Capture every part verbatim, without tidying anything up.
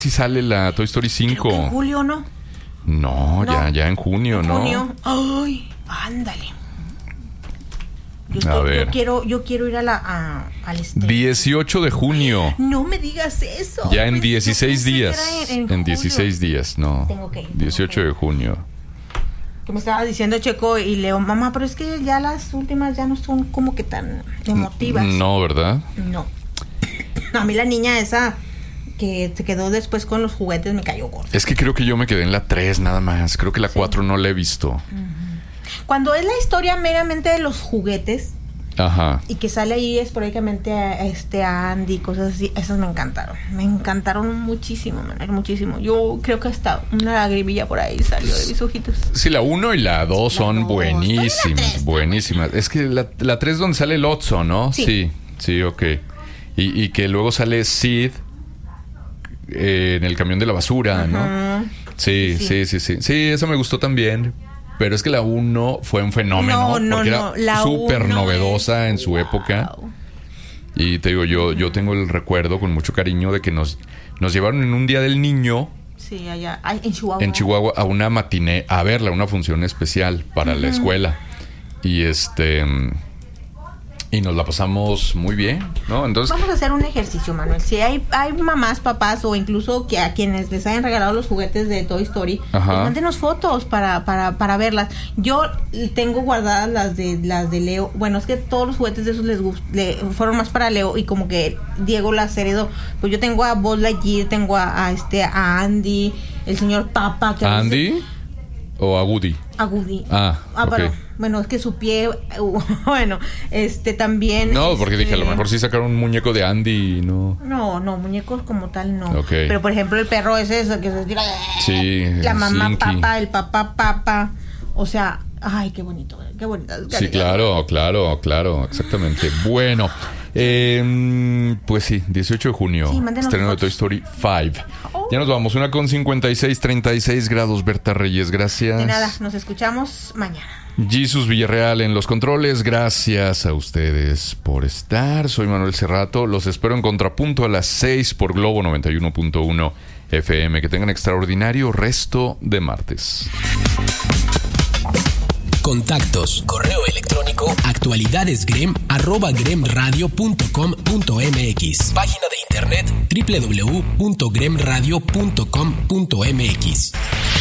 si sale la Toy Story cinco. Creo que en julio, ¿no? No, no. ya, ya en junio, en ¿no? Junio. Ay, ándale. Yo, a estoy, ver. yo quiero, yo quiero ir a la, a, al estreno. dieciocho de junio. No me digas eso. Ya en pues, dieciséis días. En, en, en dieciséis días, no. Tengo que ir. dieciocho tengo que ir. de junio. Que me estaba diciendo Checo y Leo, mamá, pero es que ya las últimas ya no son como que tan emotivas. No, ¿verdad? No. A mí la niña esa que se quedó después con los juguetes me cayó gorda. Es que creo que yo me quedé en la tres nada más. Creo que la cuatro sí. no la he visto. Uh-huh. Cuando es la historia meramente de los juguetes, ajá, y que sale ahí esporádicamente a, este, a Andy, cosas así, esas me encantaron. Me encantaron muchísimo, man, muchísimo. Yo creo que hasta una lagrimilla por ahí salió de mis ojitos. Sí, la uno y la dos son dos. buenísimas, buenísimas. Es que la, la tres donde sale el Otso, ¿no? Sí, sí, sí, ok. Y, y que luego sale Sid eh, en el camión de la basura, uh-huh. ¿no? Sí, sí, sí, sí, sí. Sí, eso me gustó también. Pero es que la uno fue un fenómeno. No, no, porque no. era súper novedosa es... en su wow. época. Y te digo, yo, yo tengo el recuerdo con mucho cariño de que nos, nos llevaron en un día del niño. Sí, allá, en Chihuahua. En Chihuahua a una matiné, a verla, una función especial para uh-huh. la escuela. Y este... Y nos la pasamos muy bien, ¿no? Entonces vamos a hacer un ejercicio, Manuel. Si hay, hay mamás, papás o incluso que a quienes les hayan regalado los juguetes de Toy Story, pues mándenos fotos para, para, para verlas. Yo tengo guardadas las de las de Leo. Bueno, es que todos los juguetes de esos les gust, le, fueron más para Leo y como que Diego las heredó. Pues yo tengo a Buzz Lightyear, tengo a, a este a Andy, el señor Papa. Que ¿Andy? Veces, ¿o a Woody? A Woody. Ah, ah okay. pero, bueno, es que su pie, uh, bueno, este también. No, porque este, dije, a lo mejor sí sacaron un muñeco de Andy y no. No, no, muñecos como tal no. Okay. Pero por ejemplo el perro ese, ese que se tira. Sí. La mamá Slinky. Papa, el papá Papa. O sea, ay, qué bonito, qué bonito. Sí, claro, claro, claro, exactamente. Bueno, eh, pues sí, dieciocho de junio, sí, estreno de Toy Story cinco. Oh. Ya nos vamos, una con cincuenta y seis, treinta y seis grados, Berta Reyes, gracias. De nada, nos escuchamos mañana. Jesús Villarreal en los controles, gracias a ustedes por estar. Soy Manuel Cerrato, los espero en Contrapunto a las seis por Globo noventa y uno punto uno F M. Que tengan extraordinario resto de martes. Contactos, correo electrónico, actualidadesgrem, arroba gremradio punto com punto mx. Página de internet, doble u doble u doble u punto gremradio punto com punto mx.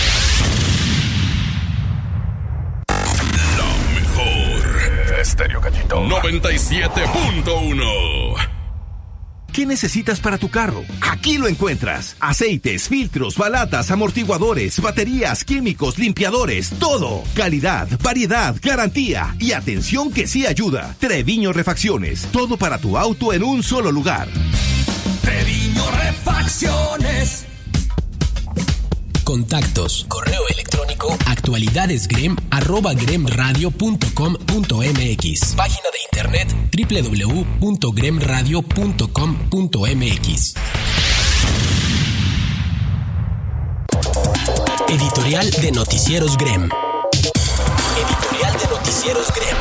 La mejor. Estéreo Gallito. noventa y siete punto uno. ¿Qué necesitas para tu carro? Aquí lo encuentras. Aceites, filtros, balatas, amortiguadores, baterías, químicos, limpiadores, todo. Calidad, variedad, garantía y atención que sí ayuda. Treviño Refacciones. Todo para tu auto en un solo lugar. Treviño Refacciones. Contactos, correo electrónico, actualidadesgrem, arroba gremradio punto com punto mx. Página de internet, doble u doble u doble u punto gremradio punto com punto mx. Editorial de Noticieros Grem. Editorial de Noticieros Grem.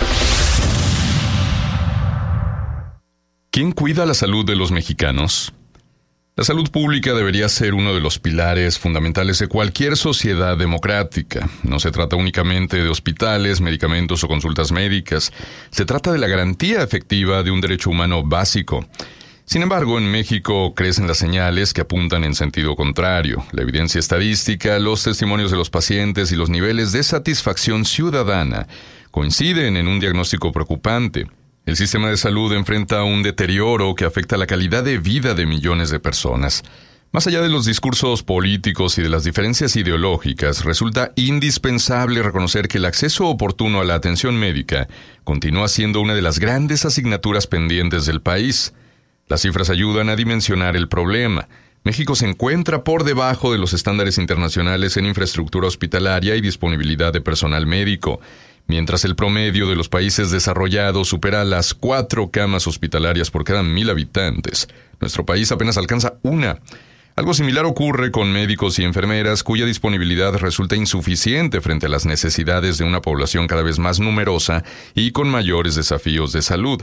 ¿Quién cuida la salud de los mexicanos? La salud pública debería ser uno de los pilares fundamentales de cualquier sociedad democrática. No se trata únicamente de hospitales, medicamentos o consultas médicas. Se trata de la garantía efectiva de un derecho humano básico. Sin embargo, en México crecen las señales que apuntan en sentido contrario. La evidencia estadística, los testimonios de los pacientes y los niveles de satisfacción ciudadana coinciden en un diagnóstico preocupante. El sistema de salud enfrenta un deterioro que afecta la calidad de vida de millones de personas. Más allá de los discursos políticos y de las diferencias ideológicas, resulta indispensable reconocer que el acceso oportuno a la atención médica continúa siendo una de las grandes asignaturas pendientes del país. Las cifras ayudan a dimensionar el problema. México se encuentra por debajo de los estándares internacionales en infraestructura hospitalaria y disponibilidad de personal médico. Mientras el promedio de los países desarrollados supera las cuatro camas hospitalarias por cada mil habitantes, nuestro país apenas alcanza una. Algo similar ocurre con médicos y enfermeras cuya disponibilidad resulta insuficiente frente a las necesidades de una población cada vez más numerosa y con mayores desafíos de salud.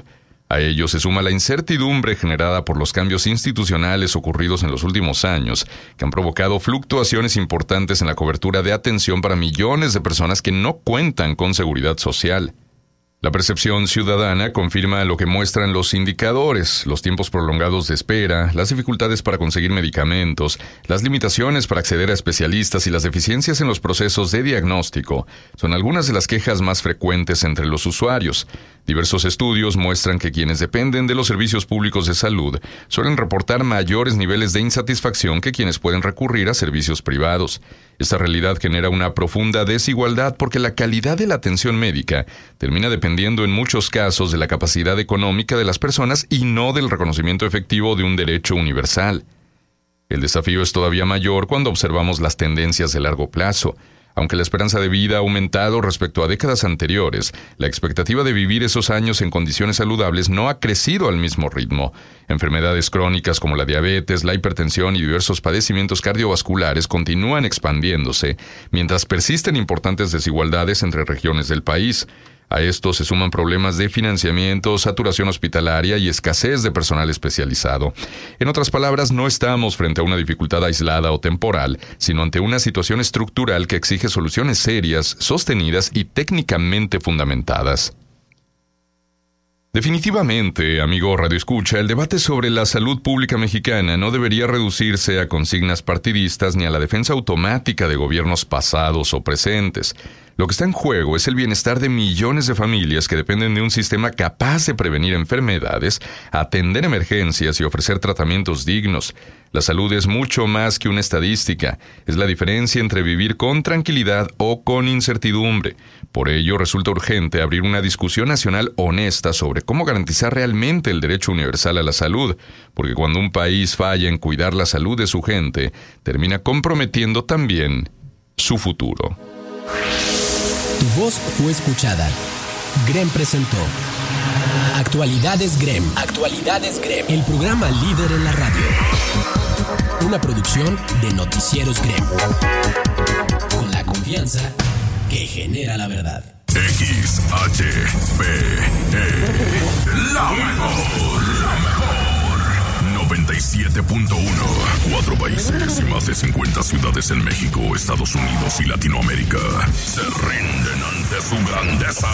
A ello se suma la incertidumbre generada por los cambios institucionales ocurridos en los últimos años, que han provocado fluctuaciones importantes en la cobertura de atención para millones de personas que no cuentan con seguridad social. La percepción ciudadana confirma lo que muestran los indicadores, los tiempos prolongados de espera, las dificultades para conseguir medicamentos, las limitaciones para acceder a especialistas y las deficiencias en los procesos de diagnóstico. Son algunas de las quejas más frecuentes entre los usuarios. Diversos estudios muestran que quienes dependen de los servicios públicos de salud suelen reportar mayores niveles de insatisfacción que quienes pueden recurrir a servicios privados. Esta realidad genera una profunda desigualdad porque la calidad de la atención médica termina dependiendo en muchos casos de la capacidad económica de las personas y no del reconocimiento efectivo de un derecho universal. El desafío es todavía mayor cuando observamos las tendencias de largo plazo. Aunque la esperanza de vida ha aumentado respecto a décadas anteriores, la expectativa de vivir esos años en condiciones saludables no ha crecido al mismo ritmo. Enfermedades crónicas como la diabetes, la hipertensión y diversos padecimientos cardiovasculares continúan expandiéndose, mientras persisten importantes desigualdades entre regiones del país. A esto se suman problemas de financiamiento, saturación hospitalaria y escasez de personal especializado. En otras palabras, no estamos frente a una dificultad aislada o temporal, sino ante una situación estructural que exige soluciones serias, sostenidas y técnicamente fundamentadas. Definitivamente, amigo Radio Escucha, el debate sobre la salud pública mexicana no debería reducirse a consignas partidistas ni a la defensa automática de gobiernos pasados o presentes. Lo que está en juego es el bienestar de millones de familias que dependen de un sistema capaz de prevenir enfermedades, atender emergencias y ofrecer tratamientos dignos. La salud es mucho más que una estadística. Es la diferencia entre vivir con tranquilidad o con incertidumbre. Por ello, resulta urgente abrir una discusión nacional honesta sobre cómo garantizar realmente el derecho universal a la salud, porque cuando un país falla en cuidar la salud de su gente, termina comprometiendo también su futuro. Tu voz fue escuchada. Grem presentó Actualidades Grem. Actualidades Grem. El programa líder en la radio. Una producción de Noticieros Grem. Con la confianza que genera la verdad. X H P E. La mejor. La mejor. noventa y siete punto uno. Cuatro países y más de cincuenta ciudades en México, Estados Unidos y Latinoamérica se rinden ante su grandeza.